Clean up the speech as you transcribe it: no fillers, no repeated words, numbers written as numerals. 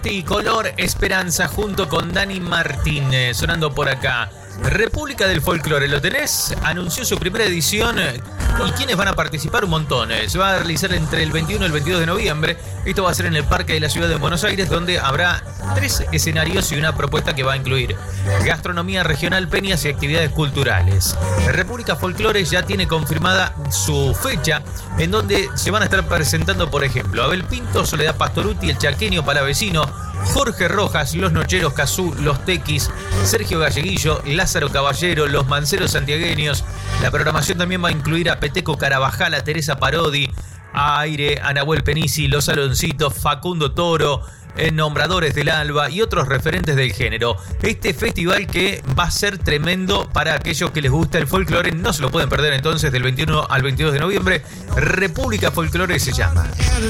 Pavarotti, Color Esperanza, junto con Dani Martín, sonando por acá. República del Folclore, ¿lo tenés? Anunció su primera edición. ¿Y quiénes van a participar? Un montón. Se va a realizar entre el 21 y el 22 de noviembre. Esto va a ser en el Parque de la Ciudad de Buenos Aires, donde habrá 3 escenarios y una propuesta que va a incluir gastronomía regional, peñas y actividades culturales. República Folclore ya tiene confirmada su fecha, en donde se van a estar presentando, por ejemplo, Abel Pinto, Soledad Pastoruti, el chaqueño palavecino, Jorge Rojas, Los Nocheros Cazú, Los Tequis, Sergio Galleguillo, Lázaro Caballero, Los Manceros Santiagueños. La programación también va a incluir a Peteco Carabajal, a Teresa Parodi, a Aire, a Nahuel Penisi, Los Aloncitos, Facundo Toro, Nombradores del Alba y otros referentes del género. Este festival que va a ser tremendo para aquellos que les gusta el folclore, no se lo pueden perder entonces del 21 al 22 de noviembre. República Folclore se llama.